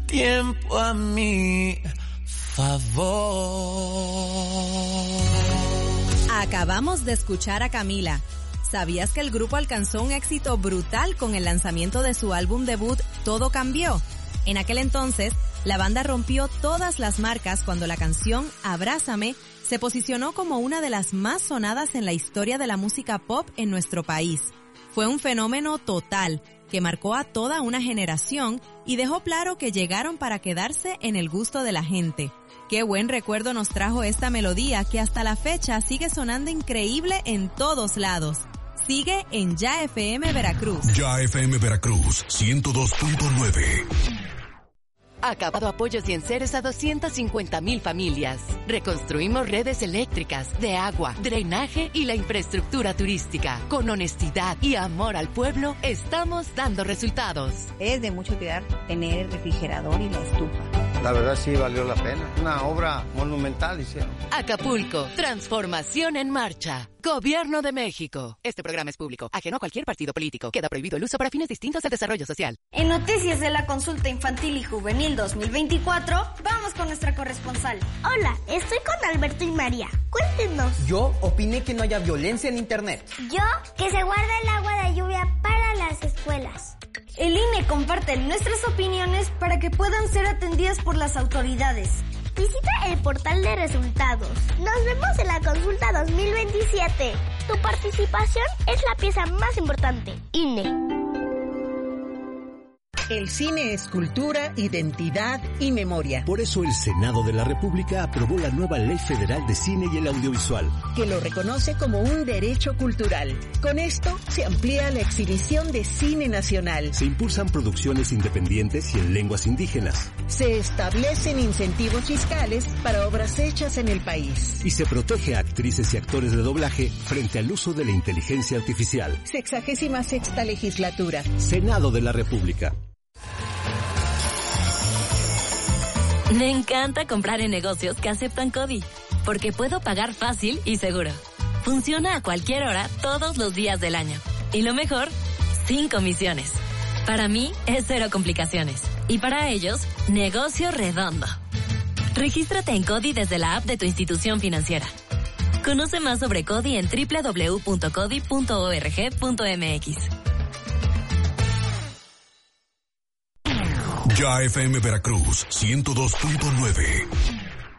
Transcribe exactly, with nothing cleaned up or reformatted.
tiempo a mi favor. Acabamos de escuchar a Camila. ¿Sabías que el grupo alcanzó un éxito brutal con el lanzamiento de su álbum debut Todo Cambió? En aquel entonces, la banda rompió todas las marcas cuando la canción Abrázame se posicionó como una de las más sonadas en la historia de la música pop en nuestro país. Fue un fenómeno total que marcó a toda una generación y dejó claro que llegaron para quedarse en el gusto de la gente. Qué buen recuerdo nos trajo esta melodía que hasta la fecha sigue sonando increíble en todos lados. Sigue en Ya F M Veracruz. Ya F M Veracruz, ciento dos punto nueve. Acabado apoyos y enseres a doscientas cincuenta mil familias. Reconstruimos redes eléctricas, de agua, drenaje y la infraestructura turística. Con honestidad y amor al pueblo, estamos dando resultados. Es de mucho cuidar tener el refrigerador y la estufa. La verdad sí valió la pena. Una obra monumental hicieron. Acapulco, transformación en marcha. Gobierno de México. Este programa es público, ajeno a cualquier partido político. Queda prohibido el uso para fines distintos del desarrollo social. En Noticias de la Consulta Infantil y Juvenil dos mil veinticuatro, vamos con nuestra corresponsal. Hola, estoy con Alberto y María. Cuéntenos. Yo opiné que no haya violencia en internet. Yo, que se guarda el agua de lluvia para las escuelas. El I N E comparte nuestras opiniones para que puedan ser atendidas por las autoridades. Visita el portal de resultados. Nos vemos en la consulta dos mil veintisiete. Tu participación es la pieza más importante. I N E. El cine es cultura, identidad y memoria. Por eso el Senado de la República aprobó la nueva Ley Federal de Cine y el Audiovisual, que lo reconoce como un derecho cultural. Con esto se amplía la exhibición de cine nacional. Se impulsan producciones independientes y en lenguas indígenas. Se establecen incentivos fiscales para obras hechas en el país. Y se protege a actrices y actores de doblaje frente al uso de la inteligencia artificial. Sexagésima sexta legislatura. Senado de la República. Me encanta comprar en negocios que aceptan CODI, porque puedo pagar fácil y seguro. Funciona a cualquier hora, todos los días del año. Y lo mejor, sin comisiones. Para mí, es cero complicaciones. Y para ellos, negocio redondo. Regístrate en CODI desde la app de tu institución financiera. Conoce más sobre CODI en doble u doble u doble u punto codi punto org punto m x. Ya F M Veracruz, ciento dos punto nueve.